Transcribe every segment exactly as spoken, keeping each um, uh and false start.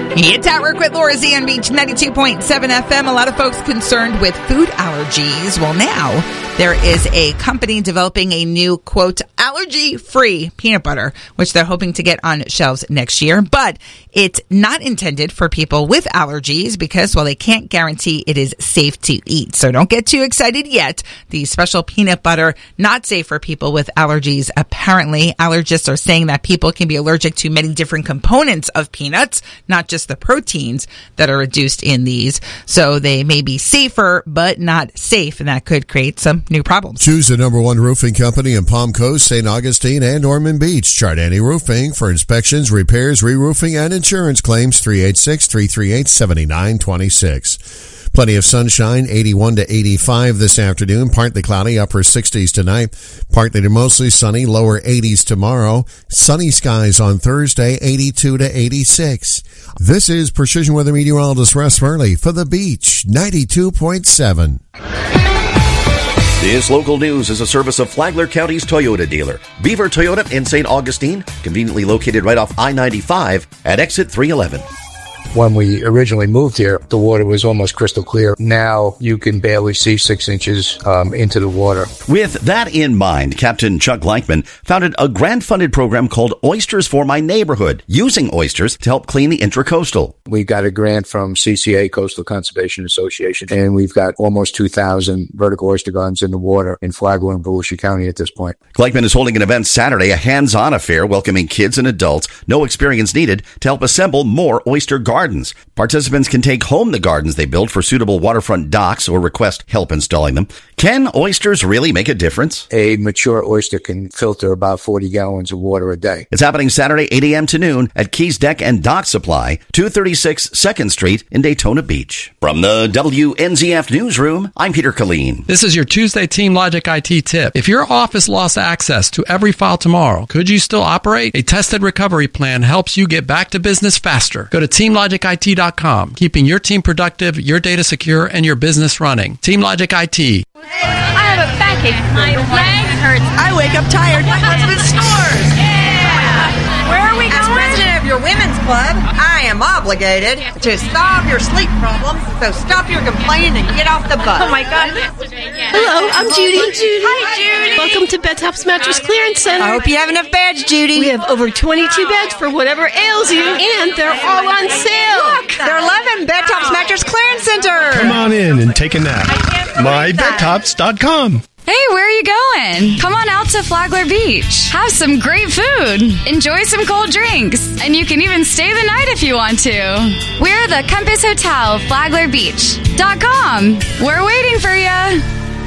It's at work with Laura Z on Beach ninety-two point seven F M. A lot of folks concerned with food allergies. Well, now there is a company developing a new, quote, allergy-free peanut butter, which they're hoping to get on shelves next year. But it's not intended for people with allergies because, well, they can't guarantee it is safe to eat. So don't get too excited yet. The special peanut butter, not safe for people with allergies. Apparently, allergists are saying that people can be allergic to many different components of peanuts, not just the proteins that are reduced in these. So they may be safer, but not safe, and that could create some new problems. Choose the number one roofing company in Palm Coast, Saint Augustine, and Ormond Beach. Chardani Roofing for inspections, repairs, re-roofing, and insurance claims. three eight six, three three eight, seven nine two six. Plenty of sunshine, eighty-one to eighty-five this afternoon. Partly cloudy, upper sixties tonight. Partly to mostly sunny, lower eighties tomorrow. Sunny skies on Thursday, eighty-two to eighty-six. This is Precision Weather Meteorologist Russ Furley for the Beach, ninety-two point seven. This local news is a service of Flagler County's Toyota dealer. Beaver Toyota in Saint Augustine, conveniently located right off I ninety-five at exit three eleven. When we originally moved here, the water was almost crystal clear. Now you can barely see six inches um, into the water. With that in mind, Captain Chuck Gleichman founded a grant-funded program called Oysters for My Neighborhood, using oysters to help clean the intracoastal. We got a grant from C C A, Coastal Conservation Association, and we've got almost two thousand vertical oyster gardens in the water in Flagler and Volusia County at this point. Gleichman is holding an event Saturday, a hands-on affair welcoming kids and adults, no experience needed, to help assemble more oyster gardens. Gardens. Participants can take home the gardens they build for suitable waterfront docks or request help installing them. Can oysters really make a difference? A mature oyster can filter about forty gallons of water a day. It's happening Saturday, eight a.m. to noon at Keys Deck and Dock Supply, two thirty-six second Street in Daytona Beach. From the W N Z F Newsroom, I'm Peter Killeen. This is your Tuesday Team Logic I T tip. If your office lost access to every file tomorrow, could you still operate? A tested recovery plan helps you get back to business faster. Go to team logic I T dot com, keeping your team productive, your data secure, and your business running. Team Logic I T. I have a backache. My leg hurts. I wake up tired. My husband snores. Yeah. Where are we going? As president of your women's club, I am obligated to solve your sleep problems. So stop your complaining and get off the bus. Oh my God. Hello, I'm Judy. Judy. Hi, Judy. Welcome to Bedtops Mattress Clearance Center. I hope you have enough beds, Judy. We have over twenty-two beds for whatever ails you, and they're all on sale. Look, they're eleven Bedtops Mattress Clearance Center. Come on in and take a nap. my bedtops dot com. Hey, where are you going? Come on out to Flagler Beach. Have some great food. Enjoy some cold drinks. And you can even stay the night if you want to. We're the Compass Hotel, Flagler Beach dot com. We're waiting for you.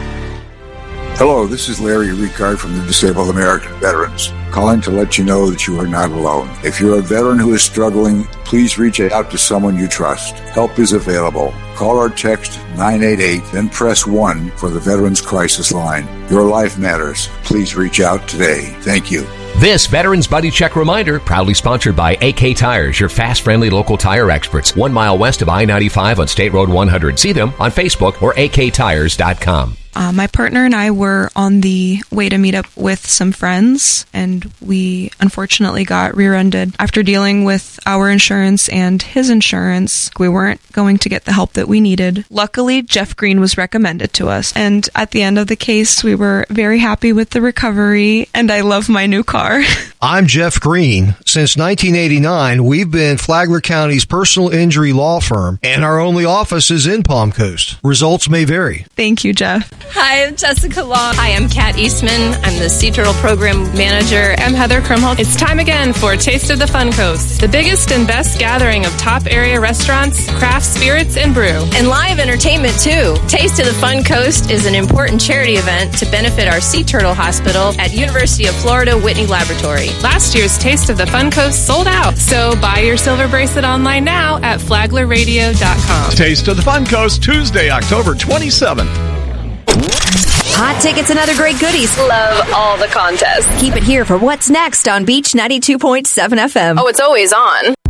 Hello, this is Larry Ricard from the Disabled American Veterans, calling to let you know that you are not alone. If you're a veteran who is struggling, please reach out to someone you trust. Help is available. Call or text nine eight eight, then press one for the Veterans Crisis Line. Your life matters. Please reach out today. Thank you. This Veterans Buddy Check reminder, proudly sponsored by A K Tires, your fast, friendly local tire experts, one mile west of I ninety-five on State Road one hundred. See them on Facebook or A K tires dot com. Uh, my partner and I were on the way to meet up with some friends, and we unfortunately got rear-ended. After dealing with our insurance and his insurance, we weren't going to get the help that we needed. Luckily, Jeff Green was recommended to us, and at the end of the case, we were very happy with the recovery, and I love my new car. I'm Jeff Green. Since nineteen eighty-nine, we've been Flagler County's personal injury law firm, and our only office is in Palm Coast. Results may vary. Thank you, Jeff. Hi, I'm Jessica Long. Hi, I'm Kat Eastman. I'm the Sea Turtle Program Manager. I'm Heather Krumholtz. It's time again for Taste of the Fun Coast, the biggest and best gathering of top area restaurants, craft spirits, and brew. And live entertainment, too. Taste of the Fun Coast is an important charity event to benefit our Sea Turtle Hospital at University of Florida Whitney Laboratory. Last year's Taste of the Fun Coast sold out, so buy your silver bracelet online now at flagler radio dot com. Taste of the Fun Coast, Tuesday, October twenty-seventh. Hot tickets and other great goodies. Love all the contests. Keep it here for what's next on Beach ninety-two point seven F M. Oh, it's always on.